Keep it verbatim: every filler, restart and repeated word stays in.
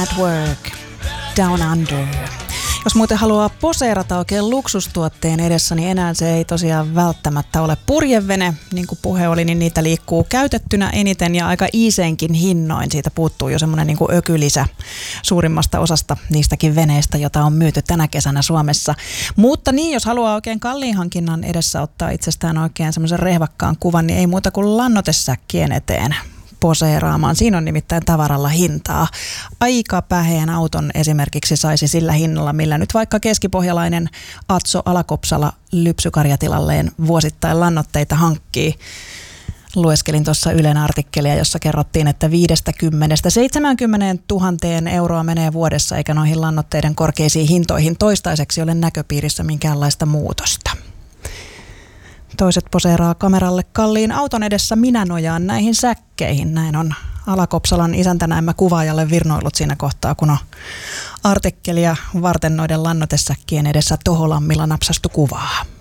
At Work, Down Under. Jos muuten haluaa poseerata oikein luksustuotteen edessä, niin enää se ei tosiaan välttämättä ole purjevene. Niin kuin puhe oli, niin niitä liikkuu käytettynä eniten ja aika iiseenkin hinnoin. Siitä puuttuu jo semmoinen niin kuin ökylisä suurimmasta osasta niistäkin veneistä, jota on myyty tänä kesänä Suomessa. Mutta niin, jos haluaa oikein kalliin hankinnan edessä ottaa itsestään oikein semmoisen rehvakkaan kuvan, niin ei muuta kuin lannoitesäkkien eteen poseeraamaan. Siinä on nimittäin tavaralla hintaa. Aika päheen auton esimerkiksi saisi sillä hinnalla, millä nyt vaikka keskipohjalainen Atso Alakopsala lypsykarjatilalleen vuosittain lannoitteita hankkii. Lueskelin tuossa Ylen artikkelia, jossa kerrottiin, että viidestäkymmenestä seitsemäänkymmeneentuhanteen euroa menee vuodessa, eikä noihin lannoitteiden korkeisiin hintoihin toistaiseksi ole näköpiirissä minkäänlaista muutosta. Toiset poseeraa kameralle kalliin auton edessä, minä nojaan näihin säkkeihin. Näin on Alakopsalan isäntänäemmä kuvaajalle virnoillut siinä kohtaa, kun on artikkelia varten noiden lannoitesäkkien edessä Toholammilla napsastu kuvaa.